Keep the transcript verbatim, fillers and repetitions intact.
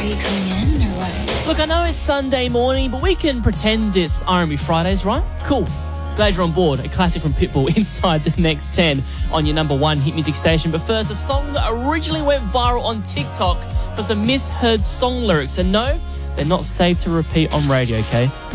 you coming in or what? Look, I know it's Sunday morning, but we can pretend it's R and B Fridays, right? Cool. Glad you're on board. A classic from Pitbull inside the next ten on your number one hit music station. But first, a song that originally went viral on TikTok for some misheard song lyrics. And no, they're not safe to repeat on radio, okay?